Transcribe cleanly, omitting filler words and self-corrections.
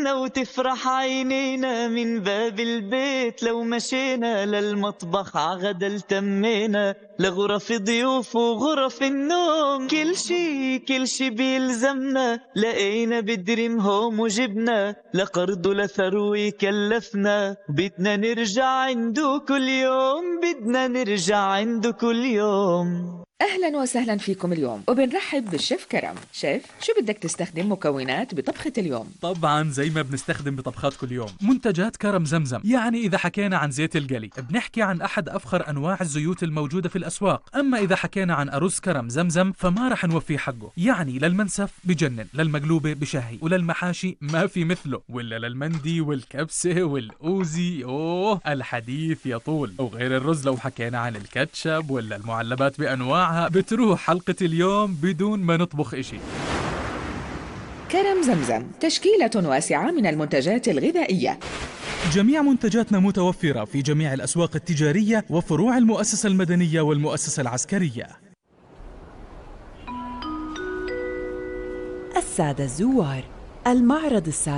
تهنا وتفرح عينينا من باب البيت، لو مشينا للمطبخ عغدا التمينا، لغرف ضيوف وغرف النوم، كل شي بيلزمنا لقينا بدريم هوم وجبنا، لقرض ولا ثروة كلفنا، بدنا نرجع عنده كل يوم، بدنا نرجع عنده كل يوم. أهلا وسهلا فيكم اليوم، وبنرحب بالشيف كرم. شيف، شو بدك تستخدم مكونات بطبخة اليوم؟ طبعا زي ما بنستخدم بطبخات كل يوم، منتجات كرم زمزم. يعني إذا حكينا عن زيت القلي بنحكي عن أحد أفخر أنواع الزيوت الموجودة في الأسواق، أما إذا حكينا عن أرز كرم زمزم فما رح نوفيه حقه. يعني للمنسف بجنن، للمقلوبة بشهي، وللمحاشي ما في مثله، ولا للمندي والكبسة والأوزي أوه الحديث يطول. وغير الرز لو حكينا عن الكاتشب ولا المعلبات بأنواعها بتروح حلقة اليوم بدون ما نطبخ إشي. كرم زمزم تشكيلة واسعة من المنتجات الغذائية. جميع منتجاتنا متوفرة في جميع الأسواق التجارية وفروع المؤسسة المدنية والمؤسسة العسكرية. السادة الزوار، المعرض السابق